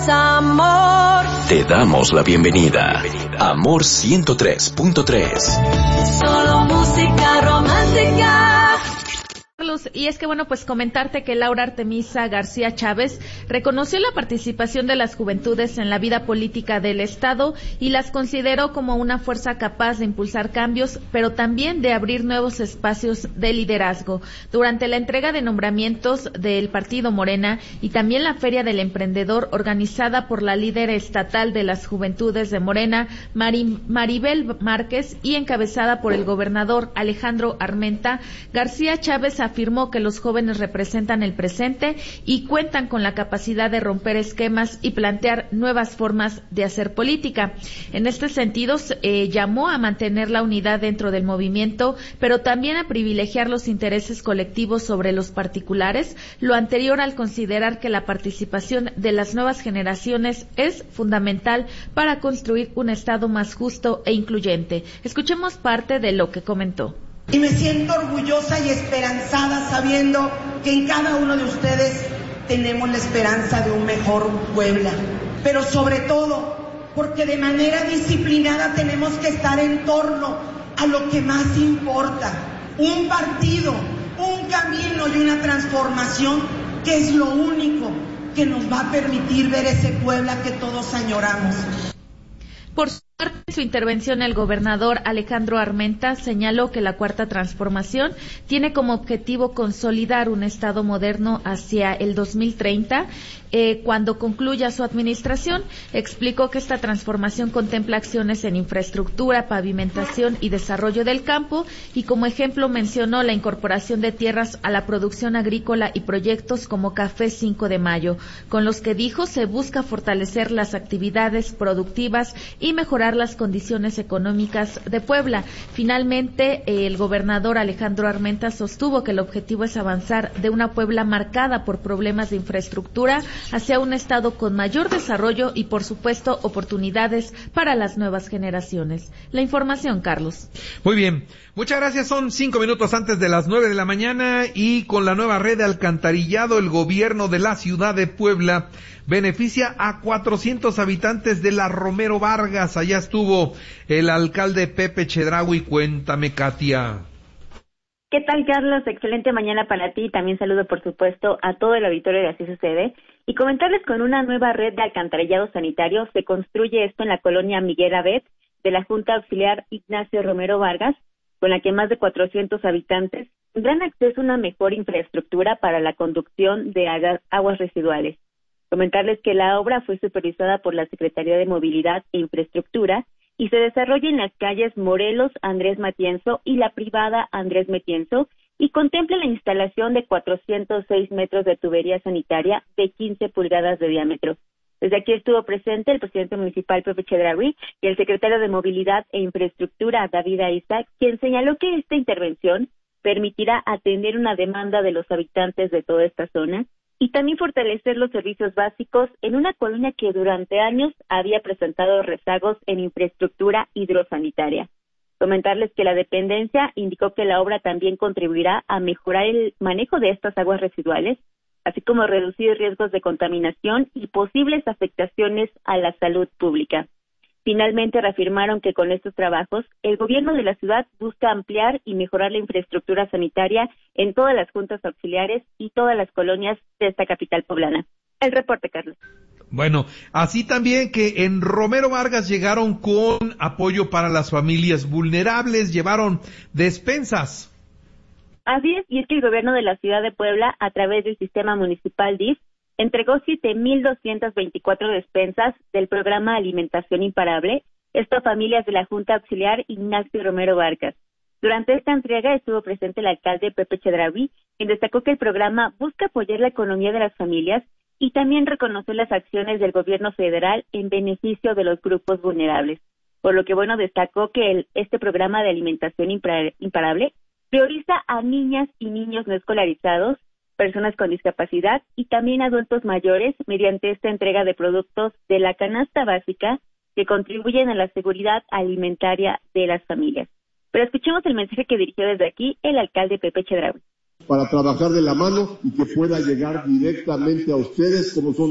Amor. Te damos la bienvenida. Amor 103.3. Solo música romántica. Y es que pues comentarte que Laura Artemisa García Chávez reconoció la participación de las juventudes en la vida política del Estado y las consideró como una fuerza capaz de impulsar cambios, pero también de abrir nuevos espacios de liderazgo. Durante la entrega de nombramientos del Partido Morena y también la Feria del Emprendedor organizada por la líder estatal de las Juventudes de Morena, Maribel Márquez, y encabezada por el gobernador Alejandro Armenta, García Chávez afirmó que los jóvenes representan el presente y cuentan con la capacidad de romper esquemas y plantear nuevas formas de hacer política. En este sentido, llamó a mantener la unidad dentro del movimiento, pero también a privilegiar los intereses colectivos sobre los particulares, lo anterior al considerar que la participación de las nuevas generaciones es fundamental para construir un Estado más justo e incluyente. Escuchemos parte de lo que comentó. Y me siento orgullosa y esperanzada sabiendo que en cada uno de ustedes tenemos la esperanza de un mejor Puebla. Pero sobre todo, porque de manera disciplinada tenemos que estar en torno a lo que más importa. Un partido, un camino y una transformación que es lo único que nos va a permitir ver ese Puebla que todos añoramos. Por su parte, en su intervención, el gobernador Alejandro Armenta señaló que la Cuarta Transformación tiene como objetivo consolidar un Estado moderno hacia el 2030. Cuando concluya su administración, explicó que esta transformación contempla acciones en infraestructura, pavimentación y desarrollo del campo, y como ejemplo mencionó la incorporación de tierras a la producción agrícola y proyectos como Café 5 de Mayo, con los que dijo se busca fortalecer las actividades productivas y mejorar las condiciones económicas de Puebla. Finalmente, el gobernador Alejandro Armenta sostuvo que el objetivo es avanzar de una Puebla marcada por problemas de infraestructura hacia un Estado con mayor desarrollo y, por supuesto, oportunidades para las nuevas generaciones. La información, Carlos. Muy bien. Muchas gracias. Son 5 minutos antes de las 9 de la mañana y con la nueva red de alcantarillado, el gobierno de la ciudad de Puebla beneficia a 400 habitantes de la Romero Vargas. Allá estuvo el alcalde Pepe Chedraui. Cuéntame, Katia. ¿Qué tal, Carlos? Excelente mañana para ti. También saludo, por supuesto, a todo el auditorio de Así Sucede. Y comentarles, con una nueva red de alcantarillado sanitario se construye esto en la colonia Miguel Abet de la Junta Auxiliar Ignacio Romero Vargas, con la que más de 400 habitantes tendrán acceso a una mejor infraestructura para la conducción de aguas residuales. Comentarles que la obra fue supervisada por la Secretaría de Movilidad e Infraestructura y se desarrolla en las calles Morelos, Andrés Matienzo y la privada Andrés Matienzo, y contempla la instalación de 406 metros de tubería sanitaria de 15 pulgadas de diámetro. Desde aquí estuvo presente el presidente municipal Pepe Chedraui y el secretario de Movilidad e Infraestructura David Aiza, quien señaló que esta intervención permitirá atender una demanda de los habitantes de toda esta zona y también fortalecer los servicios básicos en una colonia que durante años había presentado rezagos en infraestructura hidrosanitaria. Comentarles que la dependencia indicó que la obra también contribuirá a mejorar el manejo de estas aguas residuales, así como reducir riesgos de contaminación y posibles afectaciones a la salud pública. Finalmente, reafirmaron que con estos trabajos, el gobierno de la ciudad busca ampliar y mejorar la infraestructura sanitaria en todas las juntas auxiliares y todas las colonias de esta capital poblana. El reporte, Carlos. Bueno, así también que en Romero Vargas llegaron con apoyo para las familias vulnerables, llevaron despensas. Así es, y es que el gobierno de la ciudad de Puebla, a través del sistema municipal DIF, entregó 7,224 despensas del programa Alimentación Imparable, esto a familias de la Junta Auxiliar Ignacio Romero Vargas. Durante esta entrega estuvo presente el alcalde Pepe Chedraui, quien destacó que el programa busca apoyar la economía de las familias y también reconocer las acciones del gobierno federal en beneficio de los grupos vulnerables. Por lo que, destacó que este programa de alimentación imparable prioriza a niñas y niños no escolarizados, personas con discapacidad y también adultos mayores mediante esta entrega de productos de la canasta básica que contribuyen a la seguridad alimentaria de las familias. Pero escuchemos el mensaje que dirigió desde aquí el alcalde Pepe Chedraui. Para trabajar de la mano y que pueda llegar directamente a ustedes, como son